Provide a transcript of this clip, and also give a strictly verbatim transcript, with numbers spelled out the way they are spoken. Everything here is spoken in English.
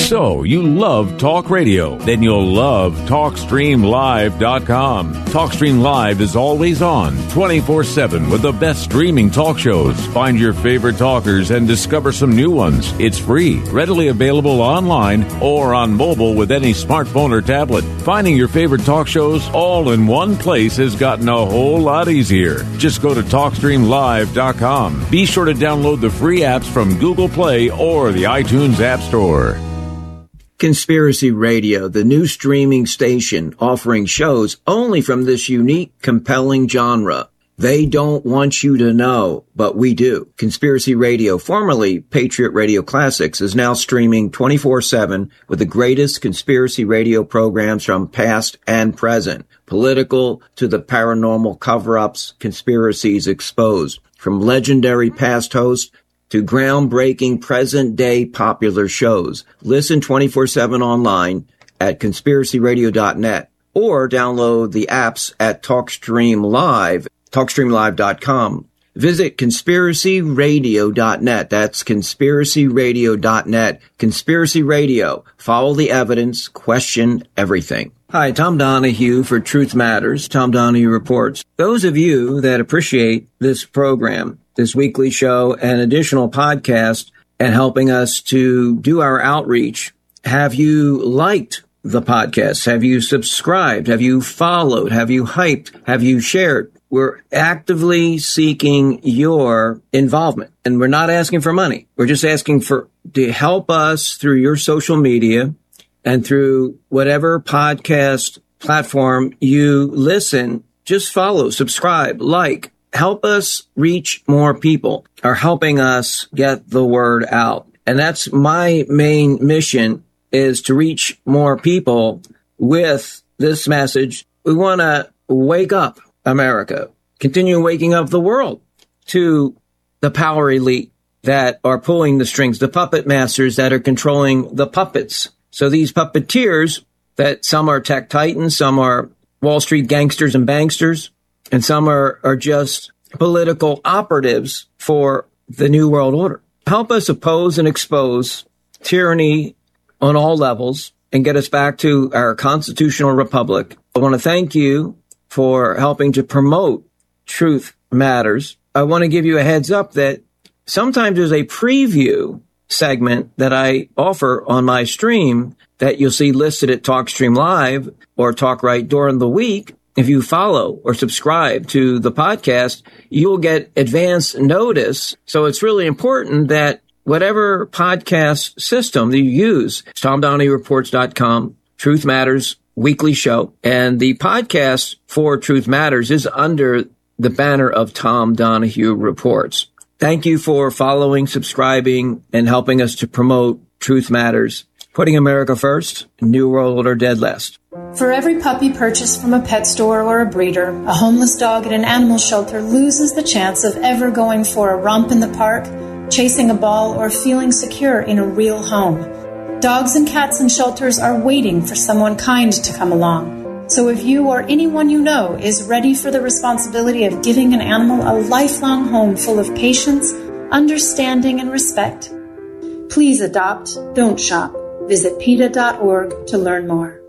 So, you love talk radio? Then you'll love talk stream live dot com. TalkStream Live is always on, twenty-four seven, with the best streaming talk shows. Find your favorite talkers and discover some new ones. It's free, readily available online or on mobile with any smartphone or tablet. Finding your favorite talk shows all in one place has gotten a whole lot easier. Just go to talk stream live dot com. Be sure to download the free apps from Google Play or the iTunes App Store. Conspiracy Radio, the new streaming station offering shows only from this unique, compelling genre. They don't want you to know, but we do. Conspiracy Radio, formerly Patriot Radio Classics, is now streaming twenty-four seven with the greatest conspiracy radio programs from past and present. Political to the paranormal cover-ups, conspiracies exposed. From legendary past hosts to groundbreaking present-day popular shows. Listen twenty-four seven online at conspiracy radio dot net or download the apps at TalkStream Live, talk stream live dot com. Visit conspiracy radio dot net. That's conspiracy radio dot net. Conspiracy Radio. Follow the evidence. Question everything. Hi, Tom Donahue for Truth Matters. Tom Donahue Reports. Those of you that appreciate this program, this weekly show, and additional podcast, and helping us to do our outreach, have you liked the podcast? Have you subscribed? Have you followed? Have you hyped? Have you shared? We're actively seeking your involvement, and we're not asking for money. We're just asking for to help us through your social media and through whatever podcast platform you listen. Just follow, subscribe, like. Help us reach more people, or helping us get the word out. And that's my main mission, is to reach more people with this message. We want to wake up America, continue waking up the world to the power elite that are pulling the strings, the puppet masters that are controlling the puppets. So these puppeteers, that some are tech titans, some are Wall Street gangsters and banksters, and some are, are just political operatives for the New World Order. Help us oppose and expose tyranny on all levels and get us back to our constitutional republic. I want to thank you for helping to promote Truth Matters. I want to give you a heads up that sometimes there's a preview segment that I offer on my stream that you'll see listed at TalkStream Live or TalkRight during the week. If you follow or subscribe to the podcast, you'll get advance notice. So it's really important that whatever podcast system that you use, it's tom donahue reports dot com, Truth Matters weekly show, and the podcast for Truth Matters is under the banner of Tom Donahue Reports. Thank you for following, subscribing, and helping us to promote Truth Matters. Putting America first, New World Order dead last. For every puppy purchased from a pet store or a breeder, a homeless dog at an animal shelter loses the chance of ever going for a romp in the park, chasing a ball, or feeling secure in a real home. Dogs and cats in shelters are waiting for someone kind to come along. So if you or anyone you know is ready for the responsibility of giving an animal a lifelong home full of patience, understanding, and respect, please adopt, don't shop. Visit PETA dot org to learn more.